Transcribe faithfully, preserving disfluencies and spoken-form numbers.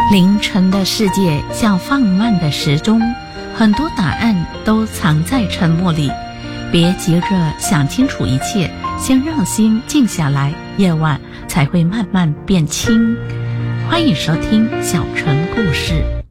凌晨的世界像放慢的时钟，很多答案都藏在沉默里。别急着想清楚一切，先让心静下来，夜晚才会慢慢变清。欢迎收听小城故事。